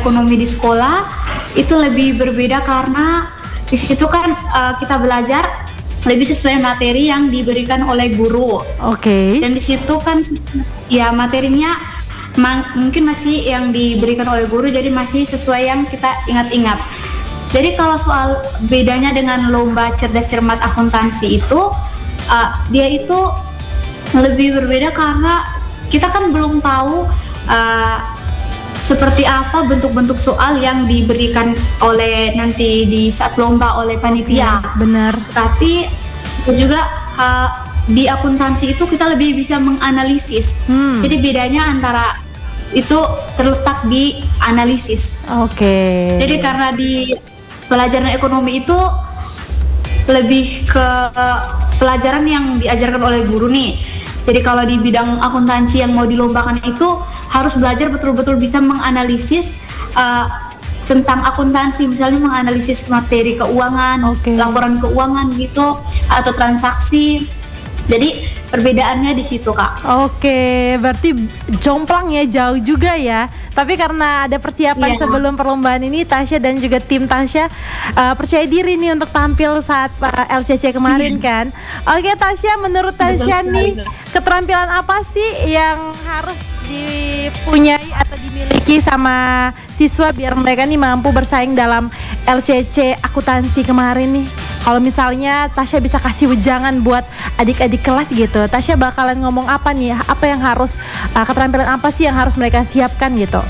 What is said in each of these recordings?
ekonomi di sekolah itu lebih berbeda karena di situ kan kita belajar lebih sesuai materi yang diberikan oleh guru. Oke. Dan di situ kan ya materinya mungkin masih yang diberikan oleh guru, jadi masih sesuai yang kita ingat-ingat. Jadi kalau soal bedanya dengan lomba cerdas cermat akuntansi itu, dia itu lebih berbeda karena kita kan belum tahu seperti apa bentuk-bentuk soal yang diberikan oleh nanti di saat lomba oleh panitia. Benar. Tapi juga di akuntansi itu kita lebih bisa menganalisis. Jadi bedanya antara itu terletak di analisis. Oke. Jadi karena di pelajaran ekonomi itu lebih ke pelajaran yang diajarkan oleh guru nih. Jadi kalau di bidang akuntansi yang mau dilombakan itu harus belajar betul-betul bisa menganalisis tentang akuntansi, misalnya menganalisis materi keuangan, laporan keuangan gitu, atau transaksi. Jadi perbedaannya di situ, Kak. Oke, berarti jomplang ya, jauh juga ya. Tapi karena ada persiapan sebelum perlombaan ini, Tasya dan juga tim Tasya percaya diri nih untuk tampil saat LCC kemarin kan. Oke Tasya, menurut Tasya nih keterampilan apa sih yang harus dipunyai atau dimiliki sama siswa biar mereka nih mampu bersaing dalam LCC akuntansi kemarin nih? Kalau misalnya Tasya bisa kasih wejangan buat adik-adik kelas gitu, Tasya bakalan ngomong apa nih? Apa yang harus, keterampilan apa sih yang harus mereka siapkan gitu?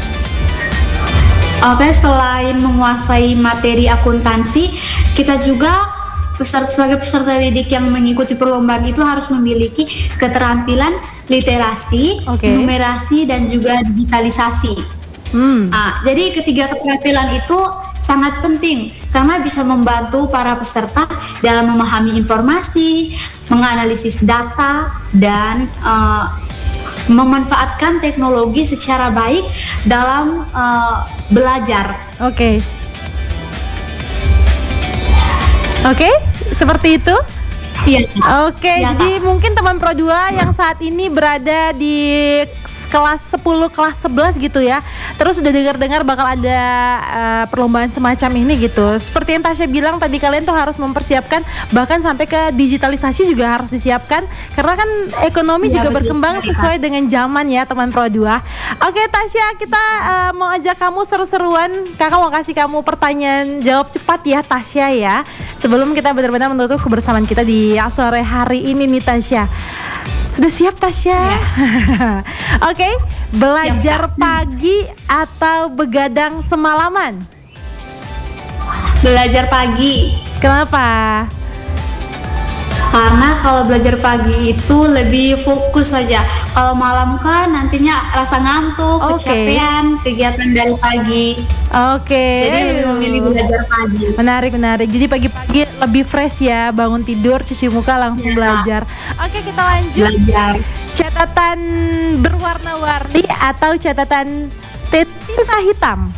Oke, selain menguasai materi akuntansi, kita juga sebagai peserta didik yang mengikuti perlombaan itu harus memiliki keterampilan literasi, numerasi, dan juga digitalisasi. Jadi ketiga keterampilan itu sangat penting karena bisa membantu para peserta dalam memahami informasi, menganalisis data, dan memanfaatkan teknologi secara baik dalam belajar. Oke, seperti itu. Iya. Oke, jadi mungkin teman Pro 2 yang saat ini berada di kelas 10, kelas 11 gitu ya, terus udah dengar-dengar bakal ada perlombaan semacam ini gitu. Seperti yang Tasya bilang tadi, kalian tuh harus mempersiapkan, bahkan sampai ke digitalisasi juga harus disiapkan, karena kan ekonomi juga berkembang sesuai dengan zaman ya teman Pro 2. Oke Tasya, kita mau ajak kamu seru-seruan. Kakak mau kasih kamu pertanyaan jawab cepat ya Tasya ya, sebelum kita benar-benar menutup kebersamaan kita di sore hari ini nih Tasya. Sudah siap Tasya? Oke, belajar pagi atau begadang semalaman? Belajar pagi. Kenapa? Karena kalau belajar pagi itu lebih fokus saja. Kalau malam kan nantinya rasa ngantuk, kecapean, kegiatan dari pagi. Jadi lebih memilih belajar pagi. Menarik. Jadi pagi-pagi lebih fresh ya, bangun tidur, cuci muka langsung belajar. Oke, kita lanjut. Belajar. Catatan berwarna-warni atau catatan tinta hitam?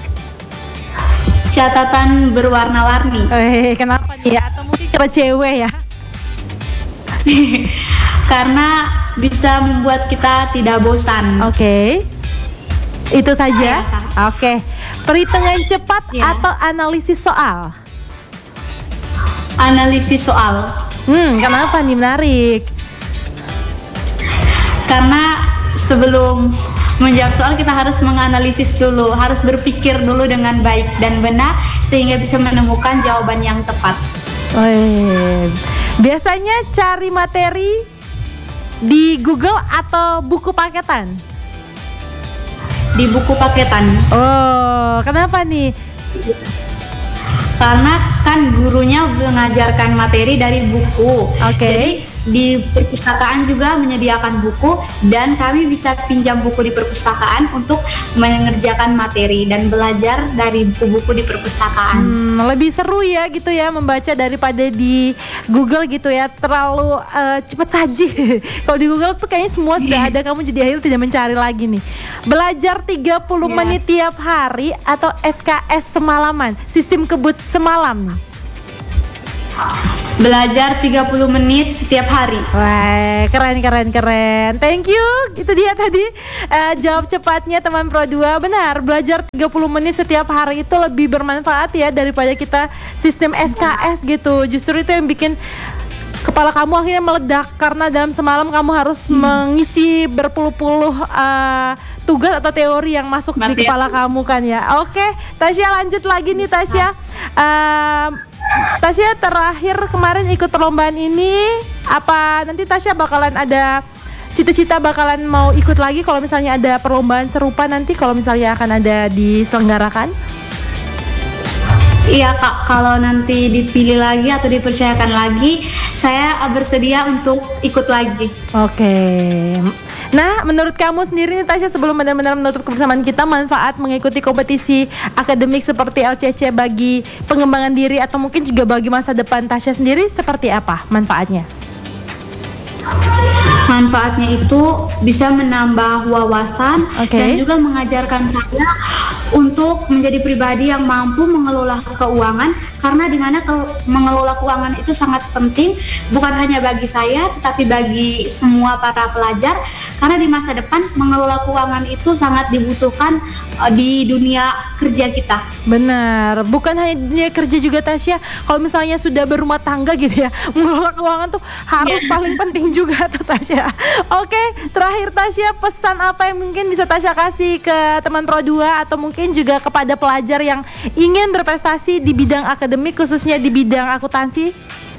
Catatan berwarna-warni. Kenapa nih? Atau mungkin karena cewek ya? Karena bisa membuat kita tidak bosan. Itu saja. Perhitungan cepat atau analisis soal? Analisis soal. Kenapa nih, menarik? Karena sebelum menjawab soal kita harus menganalisis dulu, harus berpikir dulu dengan baik dan benar sehingga bisa menemukan jawaban yang tepat. Biasanya cari materi di Google atau buku paketan? Di buku paketan. Kenapa nih? Karena kan gurunya mengajarkan materi dari buku. Jadi di perpustakaan juga menyediakan buku dan kami bisa pinjam buku di perpustakaan untuk mengerjakan materi dan belajar dari buku-buku di perpustakaan. Lebih seru ya gitu ya membaca daripada di Google gitu ya, terlalu cepat saji. Kalau di Google tuh kayaknya semua sudah ada, kamu jadi akhirnya tidak mencari lagi nih. Belajar 30 menit tiap hari atau SKS semalaman, sistem kebut semalam nih? Belajar 30 menit setiap hari. Wah, keren. Thank you. Itu dia tadi jawab cepatnya teman Pro 2. Benar, belajar 30 menit setiap hari itu lebih bermanfaat ya daripada kita sistem SKS gitu. Justru itu yang bikin kepala kamu akhirnya meledak karena dalam semalam kamu harus mengisi berpuluh-puluh tugas atau teori yang masuk di kepala kamu kan ya. Oke, Tasya lanjut lagi nih Tasya. Tasya terakhir kemarin ikut perlombaan ini, apa nanti Tasya bakalan ada cita-cita bakalan mau ikut lagi kalau misalnya ada perlombaan serupa nanti kalau misalnya akan ada diselenggarakan? Iya Kak, kalau nanti dipilih lagi atau dipercayakan lagi, saya bersedia untuk ikut lagi. Oke. Nah, menurut kamu sendiri nih Tasya, sebelum benar-benar menutup kebersamaan kita, manfaat mengikuti kompetisi akademik seperti LCC bagi pengembangan diri atau mungkin juga bagi masa depan Tasya sendiri seperti apa manfaatnya? Manfaatnya itu bisa menambah wawasan dan juga mengajarkan saya untuk menjadi pribadi yang mampu mengelola keuangan, karena dimana mengelola keuangan itu sangat penting bukan hanya bagi saya tetapi bagi semua para pelajar, karena di masa depan mengelola keuangan itu sangat dibutuhkan di dunia kerja kita. Benar, bukan hanya dunia kerja juga Tasya, kalau misalnya sudah berumah tangga gitu ya, mengelola keuangan tuh harus paling penting juga tuh Tasya. Oke, terakhir Tasya, pesan apa yang mungkin bisa Tasya kasih ke teman Pro 2 atau mungkin juga kepada pelajar yang ingin berprestasi di bidang akademik khususnya di bidang akuntansi?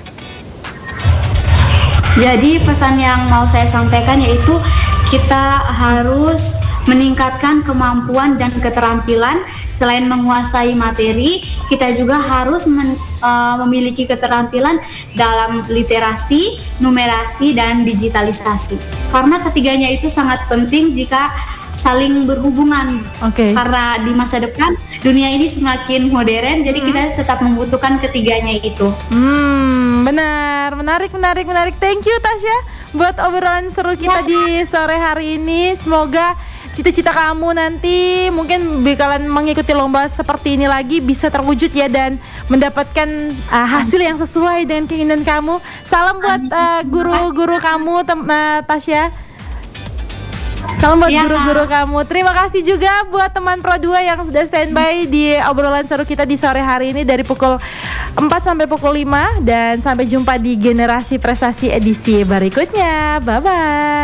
Jadi pesan yang mau saya sampaikan yaitu kita harus meningkatkan kemampuan dan keterampilan. Selain menguasai materi, kita juga harus memiliki keterampilan dalam literasi, numerasi, dan digitalisasi. Karena ketiganya itu sangat penting jika saling berhubungan. Karena di masa depan dunia ini semakin modern, jadi kita tetap membutuhkan ketiganya itu. Benar, menarik. Thank you Tasya buat obrolan seru kita di sore hari ini. Semoga cita-cita kamu nanti mungkin bakalan mengikuti lomba seperti ini lagi bisa terwujud ya, dan mendapatkan hasil yang sesuai dengan keinginan kamu. Salam buat guru-guru kamu Tasya. Salam buat guru-guru kamu. Terima kasih juga buat teman Pro 2 yang sudah standby di obrolan seru kita di sore hari ini dari pukul 4 sampai pukul 5, dan sampai jumpa di Generasi Prestasi edisi berikutnya. Bye-bye.